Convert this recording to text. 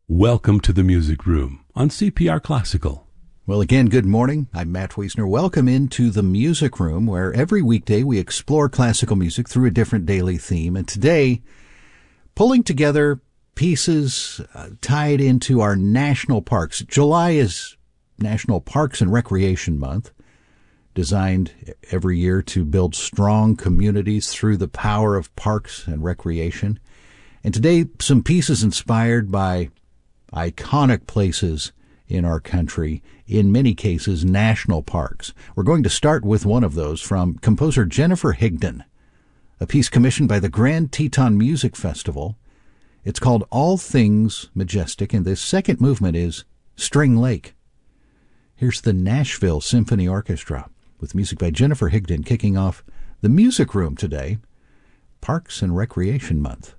Welcome to the Music Room on CPR Classical. Well, again, good morning. I'm Matt Wiesner. Welcome into the Music Room, where every weekday we explore classical music through a different daily theme. And today, pulling together pieces tied into our national parks. July is National Parks and Recreation Month, designed every year to build strong communities through the power of parks and recreation. And today, some pieces inspired by iconic places in our country, in many cases national parks. We're going to start with one of those from composer Jennifer Higdon, a piece commissioned by the Grand Teton Music Festival. It's called All Things Majestic, and the second movement is String Lake. Here's the Nashville Symphony Orchestra with music by Jennifer Higdon, kicking off the Music Room today, Parks and Recreation Month.